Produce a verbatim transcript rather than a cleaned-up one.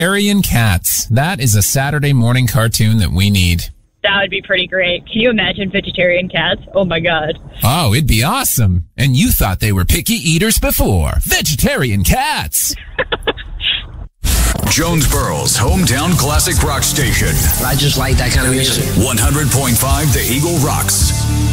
Vegetarian Cats. That is a Saturday morning cartoon that we need. That would be pretty great. Can you imagine vegetarian cats? Oh, my God. Oh, it'd be awesome. And you thought they were picky eaters before. Vegetarian Cats. Jonesboro's hometown classic rock station. I just like that kind of music. one hundred point five The Eagle Rocks.